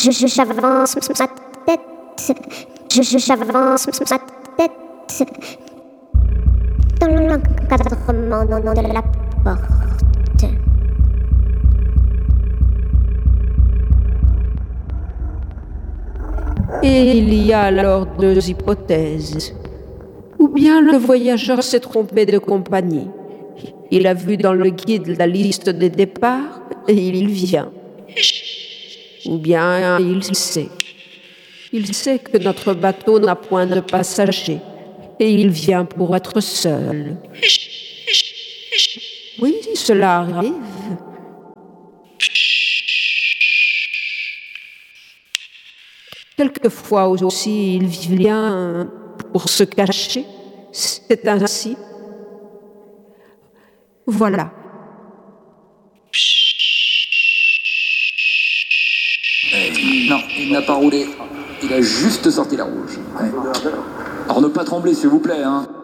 J'avance ma tête. J'avance ma tête. Dans l'encadrement de la porte. Et il y a alors deux hypothèses. Ou bien le voyageur s'est trompé de compagnie. Il a vu dans le guide la liste des départs et il vient. Ou bien il sait. Il sait que notre bateau n'a point de passagers et il vient pour être seul. Oui, cela arrive. Quelquefois aussi, il vient pour se cacher. C'est ainsi. Voilà. Non, il n'a pas roulé. Il a juste sorti la rouge. Ouais. Alors ne pas trembler, s'il vous plaît, hein.